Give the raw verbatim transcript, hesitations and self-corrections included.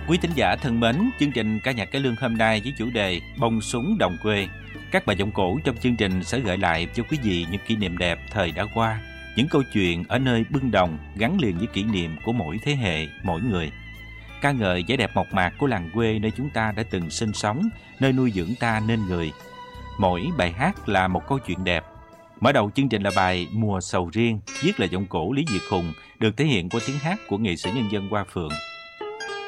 Quý thính giả thân mến, chương trình ca nhạc cải lương hôm nay với chủ đề Bông súng đồng quê. Các bài giọng cổ trong chương trình sẽ gợi lại cho quý vị những kỷ niệm đẹp thời đã qua, những câu chuyện ở nơi bưng đồng gắn liền với kỷ niệm của mỗi thế hệ, mỗi người. Ca ngợi vẻ đẹp mộc mạc của làng quê nơi chúng ta đã từng sinh sống, nơi nuôi dưỡng ta nên người. Mỗi bài hát là một câu chuyện đẹp. Mở đầu chương trình là bài Mùa Sầu Riêng, viết là giọng cổ Lý Việt Hùng, được thể hiện qua tiếng hát của nghệ sĩ nhân dân Hoa Phượng.